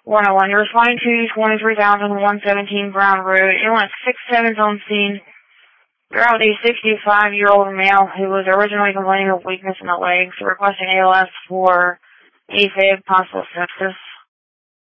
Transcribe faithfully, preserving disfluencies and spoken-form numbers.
one oh one, you're responding to twenty-three thousand one hundred seventeen Brown Road. Ambulance six seven's on scene. You're out with a sixty-five-year-old male who was originally complaining of weakness in the legs, requesting A L S for AFib, possible sepsis.